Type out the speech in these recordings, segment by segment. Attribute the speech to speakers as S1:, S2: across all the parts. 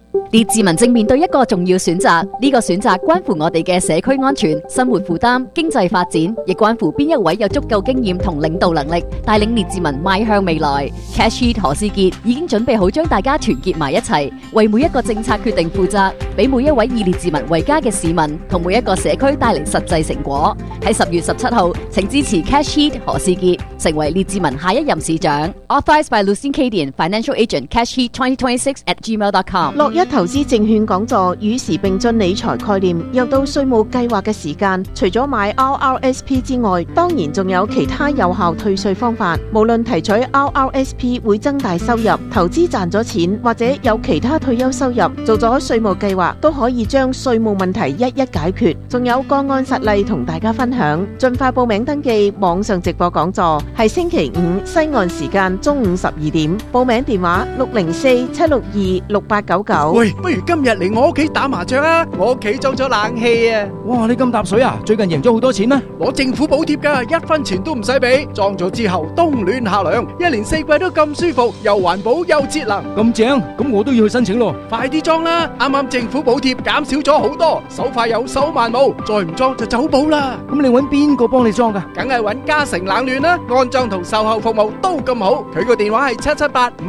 S1: 列治文正面對一個重要選擇，呢個選擇關乎我哋嘅社區安全、生活負擔、經濟發展，亦關乎邊一位有足夠經驗同領導能力，帶領列治文邁向未來。Cashheed 何士傑已經準備好將大家團結埋一齊，為每一個政策決定負責，俾每一位以列治文為家嘅市民同每一個社區帶嚟實際成果。喺10月17號，請支持 Cashheed 何士傑成為列治文下一任市長。Authorized by Lucien Cadian, Financial Agent, Cashheed 2026@gmail.com。
S2: 樂一投資證券講座與時並進理財概念，又到稅務計劃嘅時間。除咗買 RRSP 之外，當然仲有其他有效退稅方法。無論提取 RRSP 會增大收入、投資賺咗錢，或者有其他退休收入，做咗稅務計劃都可以將稅務問題一一解決。仲有個案實例同大家分享。盡快報名登記網上直播講座，係星期五西岸時間中午12點。報名電話604-762-6899。
S3: 喂，不如今日嚟我屋企打麻雀啊！我屋企裝咗冷氣啊！
S4: 哇，你咁搭水啊？最近贏咗好多錢咩？
S3: 攞政府補貼㗎，1分錢都唔使俾。裝咗之後冬暖夏涼，一年4季都咁舒服，又環保又節能。
S4: 咁正，咁我都要去申請咯。
S3: 快啲裝啦！啱啱政府補貼減少咗好多，手快有手慢冇，再唔裝就走寶啦。
S4: 咁你揾邊個幫你裝㗎？
S3: 梗係揾嘉誠冷暖啦，安裝同售後服務都咁好。佢個電話係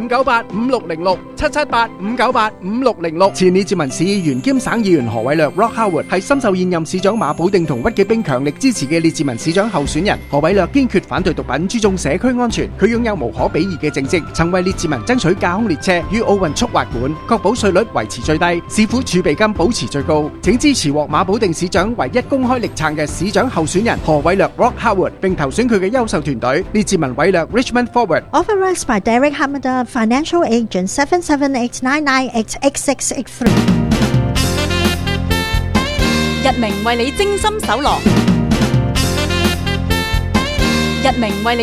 S3: 778-598-5606，778-598-5606。前列治文市議員兼省議員何偉略 Rock Howard 係深受現任市長馬寶定同屈紀冰強力支持嘅列治文市長候選人。何偉略堅決反對毒品，注重社區安全。佢擁有無可比擬嘅政績，曾為列治文爭取架空列車與奧運速滑館，確保稅率維持最低，市府儲備金保持最高。請支持獲馬寶定市長唯一公開力撐嘅市長候選人何偉略 Rock Howard，並投選佢嘅優秀團隊列治文偉略 Richmond Forward。
S5: Authorized by Derek Hamada, Financial Agent 77899886683。
S1: 日明為你精心搜羅，日明為你